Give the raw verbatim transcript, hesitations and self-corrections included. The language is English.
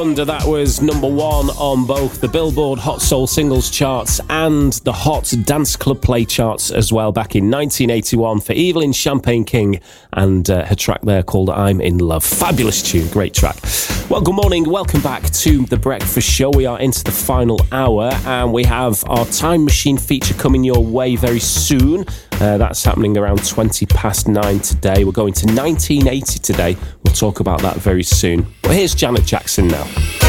Under that was number one on both the Billboard Hot Soul Singles charts and the Hot Dance Club Play charts as well back in nineteen eighty-one for Evelyn Champagne King and uh, her track there called I'm in Love. Fabulous tune, great track. Well, good morning, welcome back to The Breakfast Show. We are into the final hour and we have our Time Machine feature coming your way very soon. Uh, that's happening around twenty past nine today. We're going to nineteen eighty today. We'll talk about that very soon. But here's Janet Jackson now.